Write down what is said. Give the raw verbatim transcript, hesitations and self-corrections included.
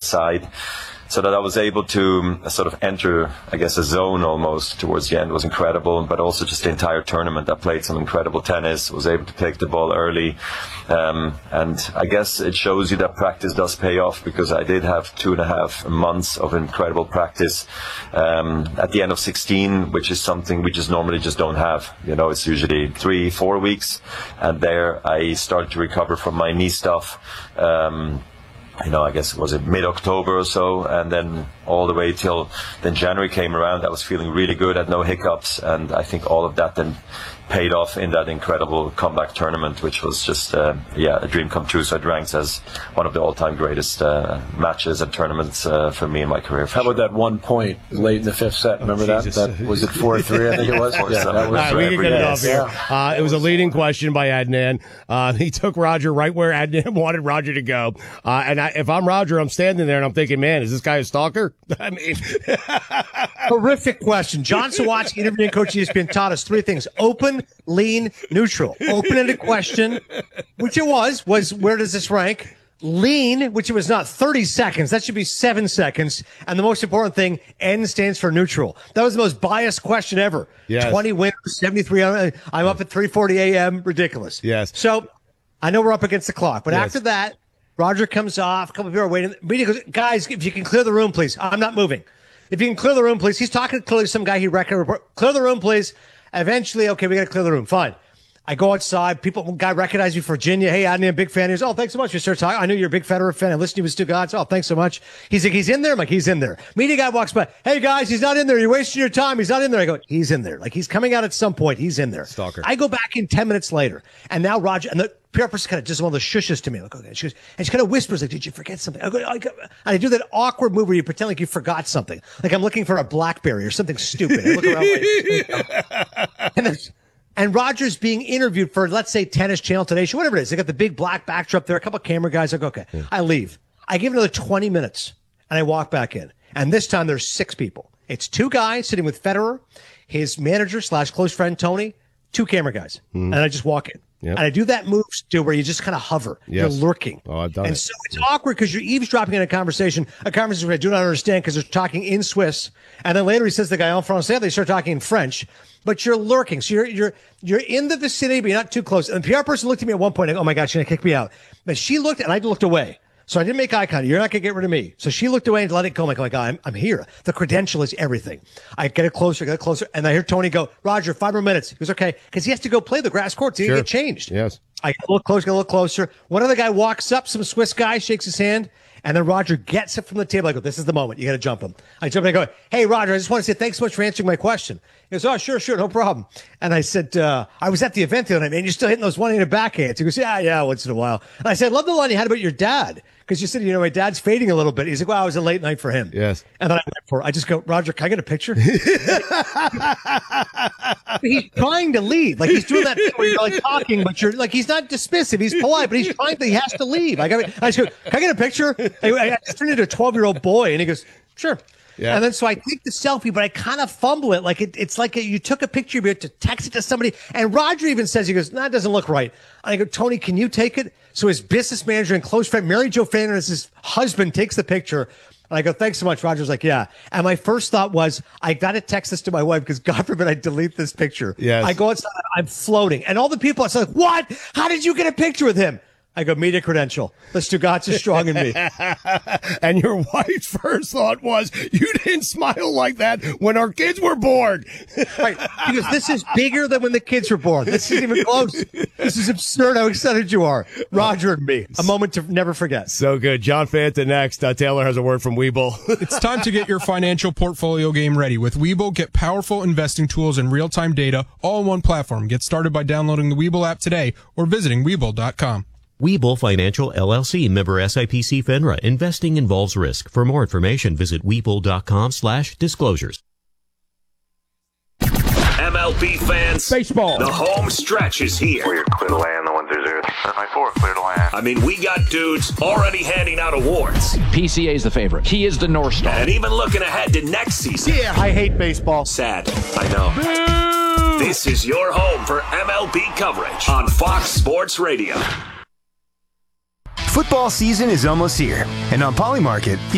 side. So that I was able to um, sort of enter, I guess, a zone almost towards the end was incredible. But also just the entire tournament, I played some incredible tennis, was able to take the ball early. Um, and I guess it shows you that practice does pay off, because I did have two and a half months of incredible practice um, at the end of sixteen, which is something we just normally just don't have. You know, it's usually three, four weeks. And there I started to recover from my knee stuff. Um, You know, I guess, was it mid-October or so, and then all the way till then January came around. I was feeling really good, had no hiccups, and I think all of that then paid off in that incredible comeback tournament, which was just, uh, yeah, a dream come true. So it ranks as one of the all-time greatest uh, matches and tournaments uh, for me in my career. How about that one point late in the fifth set? Remember oh, that? That was it four three, I think it was? Yeah, that was right, we can get it off here. Uh, it was a leading question by Adnan. Uh, he took Roger right where Adnan wanted Roger to go. Uh, and I, if I'm Roger, I'm standing there and I'm thinking, man, is this guy a stalker? I mean, horrific question. John Sawatsky, interviewing coach E S P N, taught us three things: open, lean, neutral. Open-ended question, which it was, was where does this rank? Lean, which it was not, thirty seconds. That should be seven seconds. And the most important thing, N stands for neutral. That was the most biased question ever. Yes. twenty winners, seventy-three. I'm up at three forty a.m. Ridiculous. Yes. So I know we're up against the clock, but yes. after that, Roger comes off. A couple of people are waiting. He goes, guys, if you can clear the room, please. I'm not moving. If you can clear the room, please. He's talking to clearly some guy he recognized. Clear the room, please. Eventually, okay, we got to clear the room. Fine. I go outside. People, guy recognized me, Virginia. Hey, I'm a big fan. He goes, oh, thanks so much. We start talking. I knew you're a big Federer fan. I listened to you with Stu Gods. Oh, thanks so much. He's like, he's in there? I'm like, he's in there. Media guy walks by. Hey, guys, he's not in there. You're wasting your time. He's not in there. I go, he's in there. Like, he's coming out at some point. He's in there. Stalker. I go back in ten minutes later. And now Roger, and the P R person kind of just one of the shushes to me. Like, okay. She goes, and she kind of whispers, like, did you forget something? I go, I go, and I do that awkward move where you pretend like you forgot something. Like I'm looking for a BlackBerry or something stupid. I look around like, and then, And Roger's being interviewed for, let's say, Tennis Channel, Today Show, whatever it is. They got the big black backdrop there, a couple of camera guys. I go, okay, yeah. I leave. I give another twenty minutes, and I walk back in. And this time there's six people. It's two guys sitting with Federer, his manager slash close friend, Tony, two camera guys. Mm. And I just walk in. Yep. And I do that move, Stu, where you just kind of hover. Yes. You're lurking. Oh, I've done and it. so it's awkward because you're eavesdropping in a conversation, a conversation I do not understand because they're talking in Swiss. And then later he says the guy en français, they start talking in French. But you're lurking. So you're you're you're in the vicinity, but you're not too close. And the P R person looked at me at one point and go, oh my God, she's going to kick me out. But she looked and I looked away. So I didn't make eye contact. You're not going to get rid of me. So she looked away and let it go. I'm like, oh my God, I'm, I'm here. The credential is everything. I get it closer, get it closer. And I hear Tony go, Roger, five more minutes. He goes, okay. Because he has to go play the grass courts. He sure. get changed. Yes. I get a little closer, get a little closer. One other guy walks up, some Swiss guy, shakes his hand. And then Roger gets it from the table. I go, this is the moment. You got to jump him. I jump and I go, hey, Roger, I just want to say thanks so much for answering my question. He goes, oh, sure, sure, no problem. And I said, uh, I was at the event the other night, man. You're still hitting those one-handed backhands. He goes, yeah, yeah, once in a while. And I said, I love the line you had about your dad. Because you said, you know, my dad's fading a little bit. He's like, well, it was a late night for him. Yes. And then I went for it. I just go, Roger, can I get a picture? He's trying to leave. Like he's doing that thing where you're like talking, but you're like, he's not dismissive. He's polite, but he's trying to, he has to leave. I got, I just go, can I get a picture? I, I just turned into a twelve year old boy. And he goes, sure. Yeah. And then so I take the selfie, but I kind of fumble it. Like it, it's like a, you took a picture, you had to text it to somebody. And Roger even says, he goes, no, that doesn't look right. And I go, Tony, can you take it? So his business manager and close friend, Mary Jo Fanner, as his husband, takes the picture. And I go, thanks so much. Roger's like, yeah. And my first thought was, I got to text this to my wife because God forbid I delete this picture. Yes. I go outside, I'm floating. And all the people are like, what? How did you get a picture with him? I go, media credential. The Stugatz is strong in me. And your wife's first thought was, you didn't smile like that when our kids were born. Right. Because this is bigger than when the kids were born. This isn't even close. This is absurd how excited you are. Roger and me. A moment to never forget. So good. John Fanta next. Uh, Taylor has a word from Webull. It's time to get your financial portfolio game ready. With Webull, get powerful investing tools and real-time data all in one platform. Get started by downloading the Webull app today or visiting Webull dot com. Webull Financial, L L C, member S I P C FINRA. Investing involves risk. For more information, visit Webull dot com slash disclosures. M L B fans, baseball. The home stretch is here. We're clear to land, the one through zero. My four, clear to land. I mean, we got dudes already handing out awards. P C A is the favorite. He is the North Star. And even looking ahead to next season. Yeah, I hate baseball. Sad, I know. Boo! This is your home for M L B coverage on Fox Sports Radio. Football season is almost here, and on Polymarket,